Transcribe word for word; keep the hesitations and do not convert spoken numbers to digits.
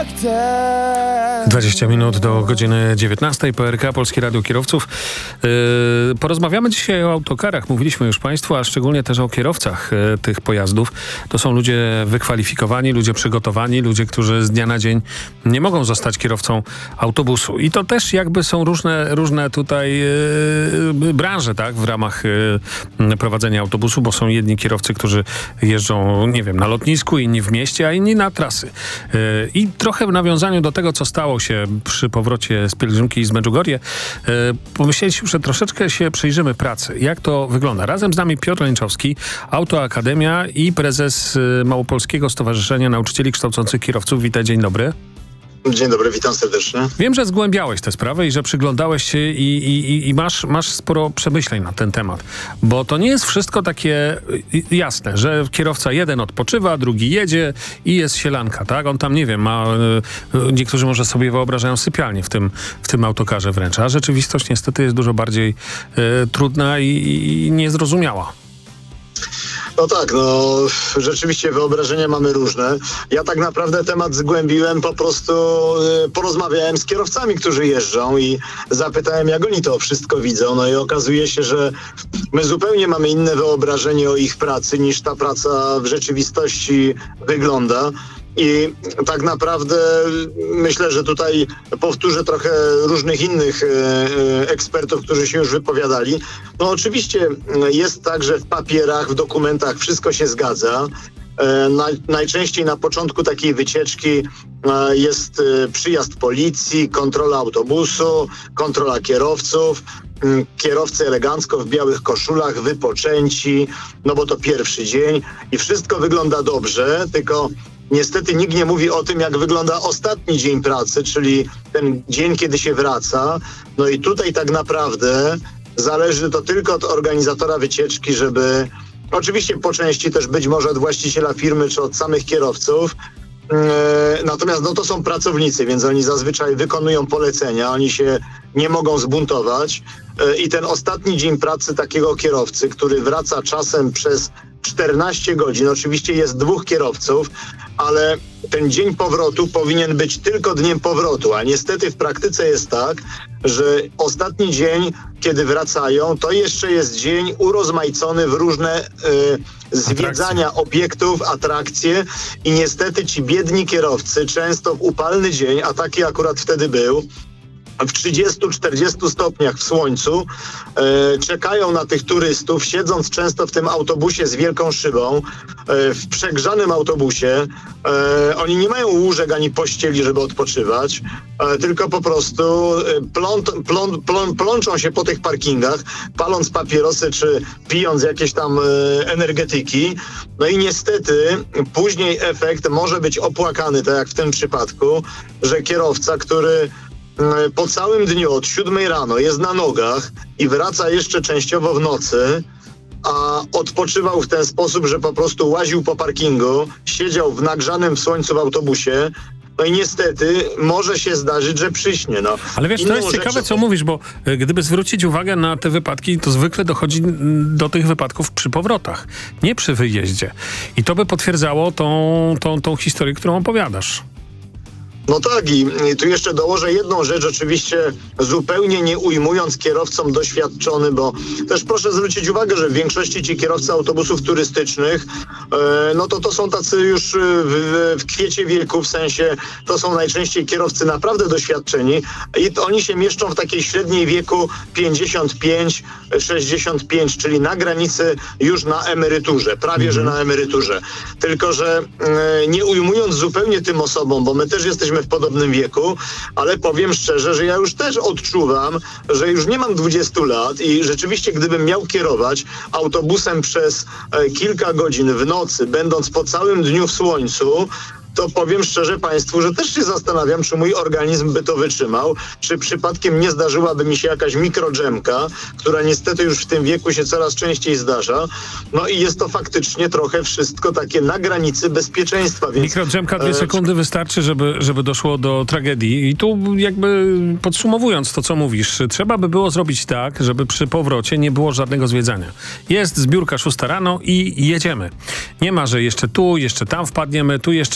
dwadzieścia minut do godziny dziewiętnastej. P R K, Polskie Radio Kierowców. Yy, porozmawiamy dzisiaj o autokarach. Mówiliśmy już Państwu, a szczególnie też o kierowcach yy, tych pojazdów. To są ludzie wykwalifikowani, ludzie przygotowani, ludzie, którzy z dnia na dzień nie mogą zostać kierowcą autobusu. I to też jakby są różne, różne tutaj yy, branże, tak, w ramach yy, prowadzenia autobusu, bo są jedni kierowcy, którzy jeżdżą, nie wiem, na lotnisku, inni w mieście, a inni na trasy. Yy, I trochę w nawiązaniu do tego, co stało się przy powrocie z pielgrzymki z Medjugorje, yy, pomyśleliśmy, że troszeczkę się przyjrzymy pracy. Jak to wygląda? Razem z nami Piotr Lęczowski, Autoakademia i prezes yy, Małopolskiego Stowarzyszenia Nauczycieli Kształcących Kierowców. Witaj, dzień dobry. Dzień dobry, witam serdecznie. Wiem, że zgłębiałeś tę sprawę i że przyglądałeś się i, i, i masz, masz sporo przemyśleń na ten temat. Bo to nie jest wszystko takie jasne, że kierowca jeden odpoczywa, drugi jedzie i jest sielanka, tak? On tam, nie wiem, ma... Niektórzy może sobie wyobrażają sypialnię w tym, w tym autokarze wręcz, a rzeczywistość niestety jest dużo bardziej y, trudna i, i niezrozumiała. No tak, no rzeczywiście wyobrażenia mamy różne. Ja tak naprawdę temat zgłębiłem, po prostu y, porozmawiałem z kierowcami, którzy jeżdżą i zapytałem, jak oni to wszystko widzą. No i okazuje się, że my zupełnie mamy inne wyobrażenie o ich pracy, niż ta praca w rzeczywistości wygląda. I tak naprawdę myślę, że tutaj powtórzę trochę różnych innych e, ekspertów, którzy się już wypowiadali. No oczywiście jest tak, że w papierach, w dokumentach wszystko się zgadza. E, naj, najczęściej na początku takiej wycieczki e, jest e, przyjazd policji, kontrola autobusu, kontrola kierowców. Kierowcy elegancko w białych koszulach, wypoczęci, no bo to pierwszy dzień i wszystko wygląda dobrze, tylko niestety nikt nie mówi o tym, jak wygląda ostatni dzień pracy, czyli ten dzień, kiedy się wraca. No i tutaj tak naprawdę zależy to tylko od organizatora wycieczki, żeby oczywiście po części też być może od właściciela firmy czy od samych kierowców. Natomiast no to są pracownicy, więc oni zazwyczaj wykonują polecenia, oni się nie mogą zbuntować i ten ostatni dzień pracy takiego kierowcy, który wraca czasem przez czternaście godzin, oczywiście jest dwóch kierowców, ale ten dzień powrotu powinien być tylko dniem powrotu, a niestety w praktyce jest tak, że ostatni dzień, kiedy wracają, to jeszcze jest dzień urozmaicony w różne y, zwiedzania atrakcje. obiektów, atrakcje i niestety ci biedni kierowcy często w upalny dzień, a taki akurat wtedy był, w trzydziestu czterdziestu stopniach w słońcu e, czekają na tych turystów, siedząc często w tym autobusie z wielką szybą, e, w przegrzanym autobusie. E, oni nie mają łóżek ani pościeli, żeby odpoczywać, e, tylko po prostu pląt, pląt, pląt, plączą się po tych parkingach, paląc papierosy czy pijąc jakieś tam e, energetyki. No i niestety później efekt może być opłakany, tak jak w tym przypadku, że kierowca, który po całym dniu od siódmej rano jest na nogach i wraca jeszcze częściowo w nocy, a odpoczywał w ten sposób, że po prostu łaził po parkingu, siedział w nagrzanym w słońcu w autobusie. No i niestety może się zdarzyć, że przyśnie. No. Ale wiesz, to jest rzecz... ciekawe, co mówisz, bo gdyby zwrócić uwagę na te wypadki, to zwykle dochodzi do tych wypadków przy powrotach, nie przy wyjeździe. I to by potwierdzało tą, tą, tą historię, którą opowiadasz. No tak, i tu jeszcze dołożę jedną rzecz, oczywiście zupełnie nie ujmując kierowcom doświadczonym, bo też proszę zwrócić uwagę, że w większości ci kierowcy autobusów turystycznych, e, no to to są tacy już w, w kwiecie wieku, w sensie to są najczęściej kierowcy naprawdę doświadczeni i oni się mieszczą w takiej średniej wieku pięćdziesiąt pięć sześćdziesiąt pięć, czyli na granicy już na emeryturze, prawie mhm. że na emeryturze. Tylko że e, nie ujmując zupełnie tym osobom, bo my też jesteśmy w podobnym wieku, ale powiem szczerze, że ja już też odczuwam, że już nie mam dwudziestu lat i rzeczywiście gdybym miał kierować autobusem przez e, kilka godzin w nocy, będąc po całym dniu w słońcu, to powiem szczerze Państwu, że też się zastanawiam, czy mój organizm by to wytrzymał, czy przypadkiem nie zdarzyłaby mi się jakaś mikrodżemka, która niestety już w tym wieku się coraz częściej zdarza. No i jest to faktycznie trochę wszystko takie na granicy bezpieczeństwa. Więc, mikrodżemka, dwie sekundy wystarczy, żeby, żeby doszło do tragedii. I tu jakby podsumowując to, co mówisz, trzeba by było zrobić tak, żeby przy powrocie nie było żadnego zwiedzania. Jest zbiórka szósta rano i jedziemy. Nie ma, że jeszcze tu, jeszcze tam wpadniemy, tu jeszcze